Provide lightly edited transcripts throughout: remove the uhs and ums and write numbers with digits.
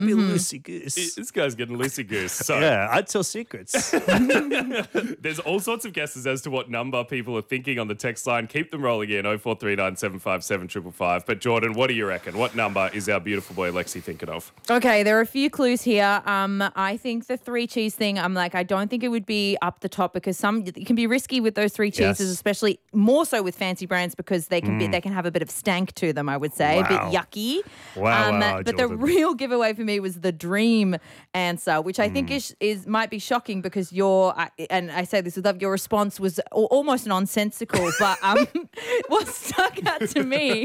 Be loosey goose. This guy's getting loosey goose. So Yeah, I'd tell secrets. there's all sorts of guesses as to what number people are thinking on the text line. Keep them rolling in 0439 757 555. But Jordan, what do you reckon? What number is our beautiful boy Lexi thinking of? Okay, there are a few clues here. I think the 3 cheese thing, I don't think it would be up the top because it can be risky with those 3 cheeses, Yes. especially more so with fancy brands because they can they can have a bit of stank to them, I would say, a bit Wow. yucky. Wow, but the Jordan. real giveaway for me was the dream answer, which I think is might be shocking because and I say this with love, your response was almost nonsensical, but what stuck out to me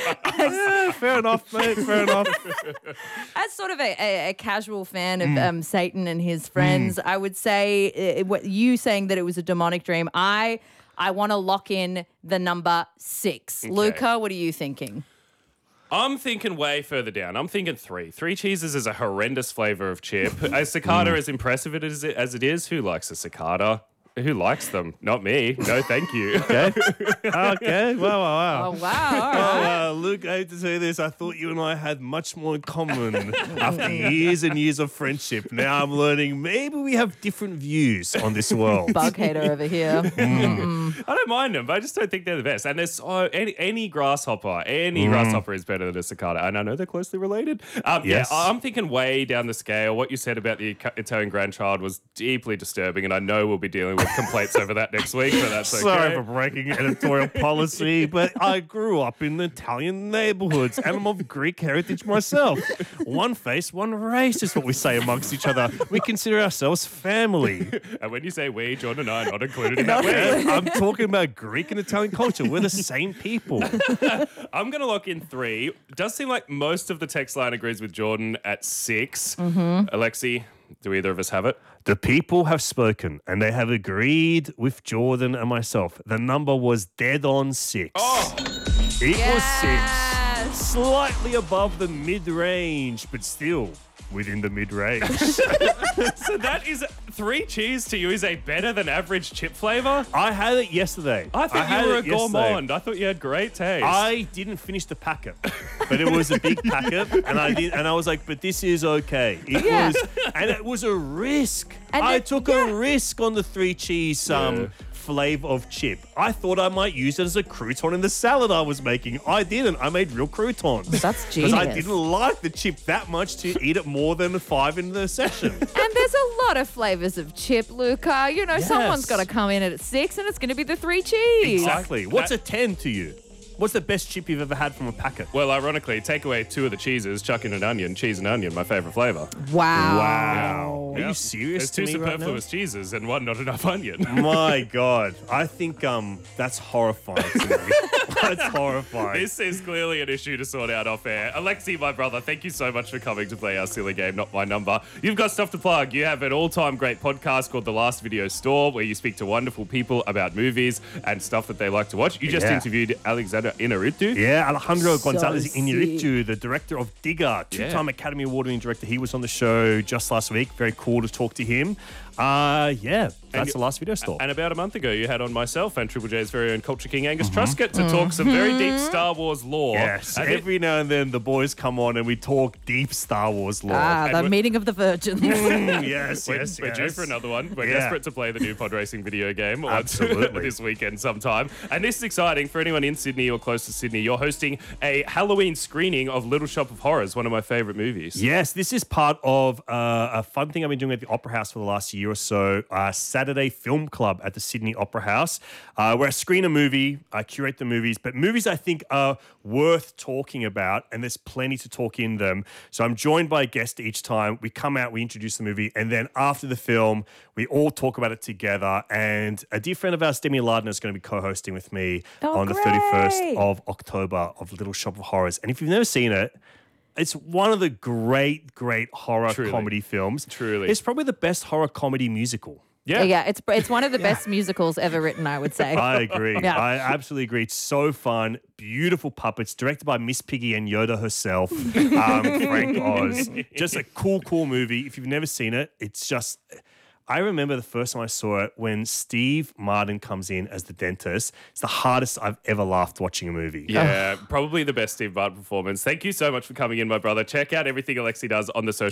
Fair enough, mate. Fair enough. as sort of a casual fan of Satan and his friends, I would say what you saying that it was a demonic dream. I want to lock in the number 6. Luca, what are you thinking? I'm thinking way further down. I'm thinking 3. 3 cheeses is a horrendous flavour of chip. A cicada, as impressive as it is, who likes a cicada? Who likes them? Not me. No, thank you. Okay. Wow. Oh, wow. All right. Luke, I hate to say this. I thought you and I had much more in common after years and years of friendship. Now I'm learning maybe we have different views on this world. Bug hater over here. I don't mind them, but I just don't think they're the best. And there's any grasshopper is better than a cicada. And I know they're closely related. Yes. Yeah, I'm thinking way down the scale. What you said about the Italian grandchild was deeply disturbing, and I know we'll be dealing with complaints over that next week, but that's okay. Sorry for breaking editorial policy, but I grew up in Italian neighborhoods and I'm of Greek heritage myself. One face, one race is what we say amongst each other. We consider ourselves family. And when you say we, John and I are not included in that way. Yeah, I'm talking about Greek and Italian culture. We're the same people. I'm going to lock in 3. It does seem like most of the text line agrees with Jordan at 6. Alexi, do either of us have it? The people have spoken and they have agreed with Jordan and myself. The number was dead on 6. Oh, It was 6. Slightly above the mid-range, but still within the mid-range. so that is 3 cheese to you is a better than average chip flavour? I had it yesterday. I thought you were a gourmand. I thought you had great taste. I didn't finish the packet, but it was a big packet, and I was like, but this is okay. It was a risk. And I took a risk on the 3 cheese flavor of chip. I thought I might use it as a crouton in the salad I was making. I didn't. I made real croutons. That's Because genius. I didn't like the chip that much to eat it more than 5 in the session. And there's a lot of flavors of chip, Luca. You know, someone's got to come in at 6 and it's going to be the 3 cheese. Exactly. What's a 10 to you? What's the best chip you've ever had from a packet? Well, ironically, take away 2 of the cheeses, chuck in an onion, cheese and onion, my favourite flavour. Wow. Are you serious There's to 2 me right now? superfluous cheeses and 1 not enough onion. My God. I think that's horrifying to me. That's horrifying. This is clearly an issue to sort out off air. Alexi, my brother, thank you so much for coming to play our silly game, Not My Number. You've got stuff to plug. You have an all-time great podcast called The Last Video Store where you speak to wonderful people about movies and stuff that they like to watch. You just interviewed Alexander Inarritu. Yeah, Alejandro So Gonzalez sick. Iñárritu, the director of Digger, 2-time Academy Award-winning director. He was on the show just last week. Very cool to talk to him. That's The Last Video Store. And about a month ago, you had on myself and Triple J's very own Culture King Angus Truscott to talk some very deep Star Wars lore. Yes, And every now and then the boys come on and we talk deep Sar Wars lore. The meeting of the virgins. Yes, We're due for another one. We're Yeah. desperate to play the new pod racing video game once Absolutely. this weekend sometime. And this is exciting for anyone in Sydney or close to Sydney. You're hosting a Halloween screening of Little Shop of Horrors, one of my favourite movies. Yes, this is part of a fun thing I've been doing at the Opera House for the last year or so. Saturday Film Club at the Sydney Opera House, where I screen a movie, I curate the movies, but movies I think are worth talking about, and there's plenty to talk in them. So I'm joined by a guest each time. We come out, we introduce the movie, and then after the film, we all talk about it together. And a dear friend of ours, Demi Lardner, is going to be co-hosting with me on the 31st of October of Little Shop of Horrors. And if you've never seen it, it's one of the great horror comedy films. Truly. It's probably the best horror comedy musical. Yeah, it's one of the best musicals ever written, I would say. I agree. Yeah. I absolutely agree. It's so fun. Beautiful puppets, directed by Miss Piggy and Yoda herself, Frank Oz. Just a cool movie. If you've never seen it, it's just... I remember the first time I saw it when Steve Martin comes in as the dentist. It's the hardest I've ever laughed watching a movie. Yeah, probably the best Steve Martin performance. Thank you so much for coming in, my brother. Check out everything Alexi does on the social